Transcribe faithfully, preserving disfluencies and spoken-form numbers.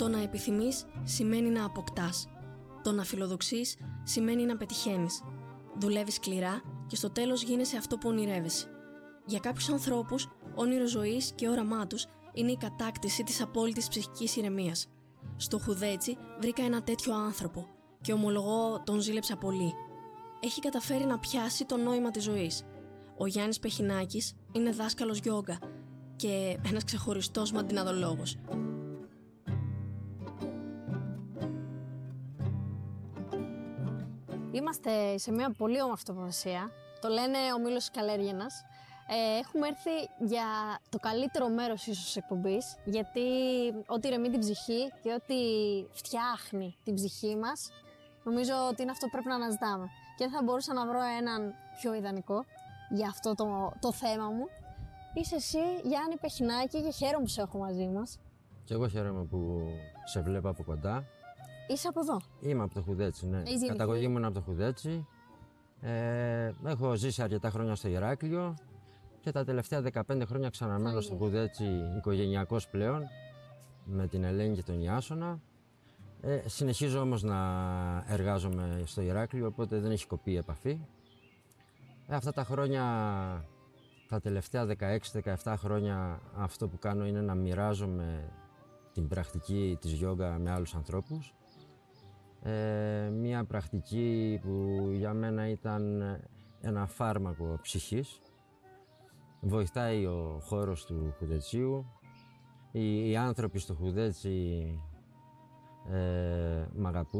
Το να επιθυμείς σημαίνει να αποκτάς. Το να φιλοδοξείς σημαίνει να πετυχαίνεις. Δουλεύεις σκληρά και στο τέλος γίνεσαι αυτό που ονειρεύεσαι. Για κάποιους ανθρώπους, όνειρο ζωής και όραμά τους είναι η κατάκτηση της απόλυτης ψυχικής ηρεμίας. Στο Χουδέτσι βρήκα ένα τέτοιο άνθρωπο και ομολογώ τον ζήλεψα πολύ. Έχει καταφέρει να πιάσει το νόημα της ζωής. Ο Γιάννης Πεχινάκης είναι δάσκαλος γιόγκα και ένας ξεχωριστός μαντιναδολόγος. Είμαστε σε μια πολύ όμορφη τοποθεσία. Το λένε ο Μήλος της Καλέργαινας. Ε, έχουμε έρθει για το καλύτερο μέρος ίσως της εκπομπής, γιατί ό,τι ηρεμεί την ψυχή και ό,τι φτιάχνει την ψυχή μας, νομίζω ότι είναι αυτό που πρέπει να αναζητάμε. Και δεν θα μπορούσα να βρω έναν πιο ιδανικό για αυτό το, το θέμα μου. Είσαι εσύ, Γιάννη Πεχινάκη, και χαίρομαι που σε έχω μαζί μας. Και εγώ χαίρομαι που σε βλέπω από κοντά. Είσαι από εδώ? Είμαι από το Χουδέτσι, ναι. Έχεις Καταγωγή μου είναι από το Χουδέτσι. Ε, έχω ζήσει αρκετά χρόνια στο Ηράκλειο και τα τελευταία δεκαπέντε χρόνια ξαναμένω στο Χουδέτσι, οικογενειακός πλέον, με την Ελένη και τον Ιάσονα. Ε, συνεχίζω όμως να εργάζομαι στο Ηράκλειο, οπότε δεν έχει κοπεί η επαφή. Ε, αυτά τα χρόνια, τα τελευταία δεκαέξι δεκαεπτά χρόνια, αυτό που κάνω είναι να μοιράζομαι την πρακτική της γιόγκα με άλλους ανθρώπους. Ε, μια πρακτική που για μένα ήταν ένα φάρμακο ψυχής. Βοηθάει ο χώρος του Χουδετσίου. Οι, οι άνθρωποι στο Χουδέτσι ε, μ' αγαπούν.